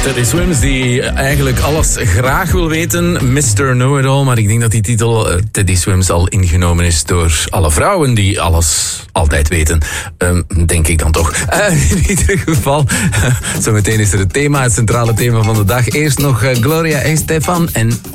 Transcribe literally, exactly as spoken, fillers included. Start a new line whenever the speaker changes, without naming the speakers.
Teddy Swims, die eigenlijk alles graag wil weten. mister Know-it-all, maar ik denk dat die titel uh, Teddy Swims al ingenomen is door alle vrouwen die alles altijd weten. Um, denk ik dan toch. Uh, in ieder geval, uh, zometeen is er het thema, het centrale thema van de dag. Eerst nog uh, Gloria Estefan en